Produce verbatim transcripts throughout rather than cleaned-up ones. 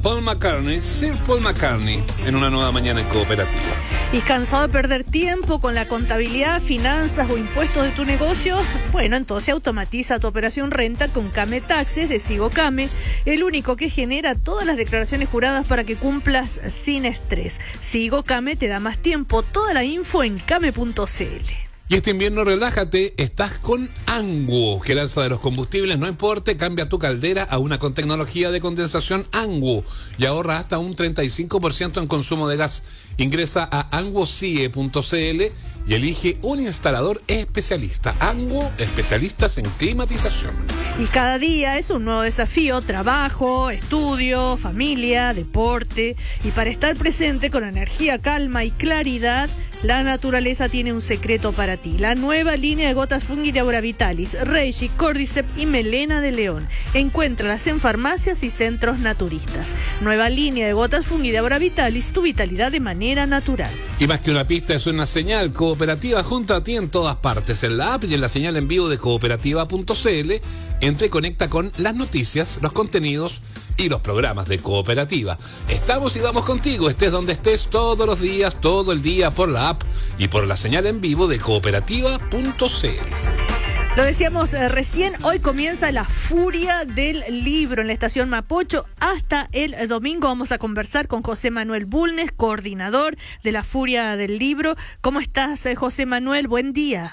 Paul McCartney, Sir Paul McCartney, en una nueva mañana en Cooperativa. ¿Y cansado de perder tiempo con la contabilidad, finanzas o impuestos de tu negocio? Bueno, entonces automatiza tu operación renta con Came Taxes de Sigo Came, el único que genera todas las declaraciones juradas para que cumplas sin estrés. Sigo Came te da más tiempo. Toda la info en came punto c l. Y este invierno relájate, estás con Anguo. Que el alza de los combustibles no importe, cambia tu caldera a una con tecnología de condensación Anguo y ahorra hasta un treinta y cinco por ciento en consumo de gas. Ingresa a anguocie punto c l y elige un instalador especialista. Anguo, especialistas en climatización. Y cada día es un nuevo desafío: trabajo, estudio, familia, deporte. Y para estar presente con energía, calma y claridad, la naturaleza tiene un secreto para ti. La nueva línea de gotas Fungi de Aura Vitalis, Reishi, Cordyceps y Melena de León. Encuéntralas en farmacias y centros naturistas. Nueva línea de gotas Fungi de Aura Vitalis, tu vitalidad de manera natural. Y más que una pista, es una señal. Cooperativa junto a ti en todas partes, en la app y en la señal en vivo de cooperativa punto c l. Entra y conecta con las noticias, los contenidos y los programas de Cooperativa. Estamos y vamos contigo, estés donde estés, todos los días, todo el día, por la app y por la señal en vivo de cooperativa punto c l. Lo decíamos eh, recién, hoy comienza la furia del libro en la estación Mapocho. Hasta el domingo vamos a conversar con José Manuel Bulnes, coordinador de la furia del libro. ¿Cómo estás, eh, José Manuel? Buen día.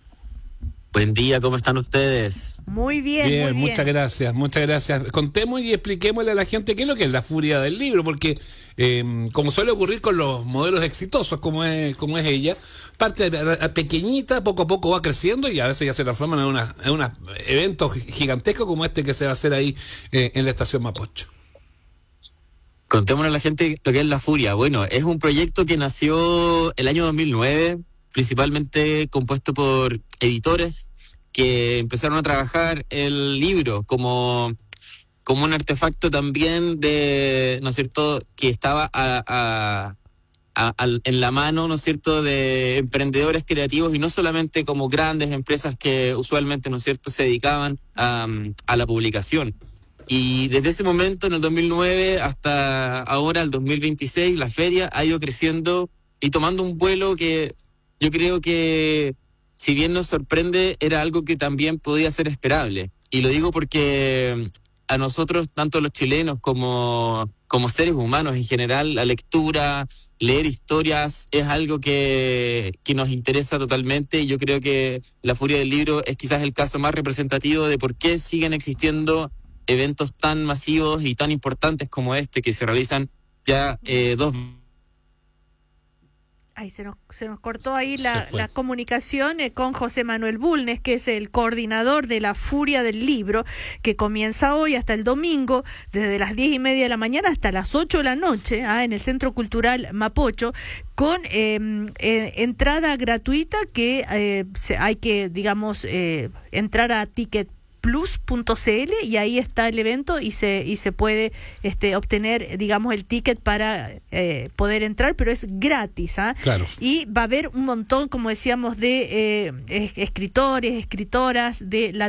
Buen día, ¿cómo están ustedes? Muy bien, Bien, muy bien. muchas gracias, muchas gracias. Contemos y expliquémosle a la gente qué es lo que es la furia del libro, porque eh, como suele ocurrir con los modelos exitosos, como es como es ella, parte pequeñita, poco a poco va creciendo y a veces ya se transforman en una en un evento gigantesco como este que se va a hacer ahí eh, en la estación Mapocho. Contémosle a la gente lo que es la furia. Bueno, es un proyecto que nació el año dos mil nueve, principalmente compuesto por editores que empezaron a trabajar el libro como, como un artefacto también de, ¿no es cierto?, que estaba a, a, a, a, en la mano, ¿no es cierto?, de emprendedores creativos y no solamente como grandes empresas que usualmente, ¿no es cierto?, se dedicaban a, a la publicación. Y desde ese momento, en el dos mil nueve hasta ahora, el dos mil veintiséis, la feria ha ido creciendo y tomando un vuelo que yo creo que, si bien nos sorprende, era algo que también podía ser esperable. Y lo digo porque a nosotros, tanto los chilenos como, como seres humanos en general, la lectura, leer historias, es algo que, que nos interesa totalmente. Y yo creo que la furia del libro es quizás el caso más representativo de por qué siguen existiendo eventos tan masivos y tan importantes como este, que se realizan ya eh, dos veces. Ay, se nos, se nos cortó ahí la, la comunicación eh, con José Manuel Bulnes, que es el coordinador de la Furia del Libro, que comienza hoy hasta el domingo, desde las diez y media de la mañana hasta las ocho de la noche, ah, en el Centro Cultural Mapocho, con eh, eh, entrada gratuita que eh, se, hay que, digamos, eh, entrar a ticket plus punto c l y ahí está el evento y se y se puede este obtener, digamos, el ticket para eh, poder entrar, pero es gratis, ¿ah? Claro. Y va a haber un montón, como decíamos, de eh, escritores, escritoras de la